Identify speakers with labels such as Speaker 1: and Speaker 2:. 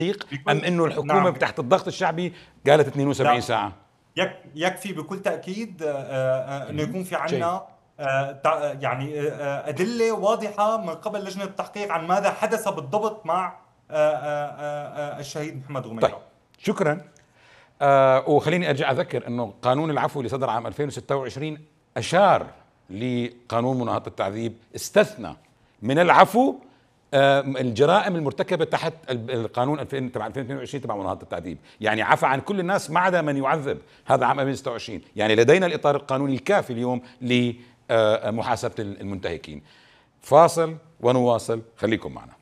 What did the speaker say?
Speaker 1: ام انه الحكومه
Speaker 2: نعم.
Speaker 1: تحت الضغط الشعبي قالت 72
Speaker 2: لا،
Speaker 1: ساعه؟
Speaker 2: يكفي بكل تأكيد أنه يكون في
Speaker 1: جيد.
Speaker 2: عنا يعني أدلة واضحة من قبل لجنة التحقيق عن ماذا حدث بالضبط مع الشهيد محمد
Speaker 1: طيب،
Speaker 2: غميرة.
Speaker 1: شكرا. وخليني ارجع اذكر انه قانون العفو اللي صدر عام 2026 اشار لقانون مناهضه التعذيب، استثنى من العفو الجرائم المرتكبه تحت القانون 2000 تبع 2022 تبع مناهضه التعذيب، يعني عفى عن كل الناس ما عدا من يعذب. هذا عام 2026، يعني لدينا الاطار القانوني الكافي اليوم لمحاسبه المنتهكين. فاصل ونواصل، خليكم معنا.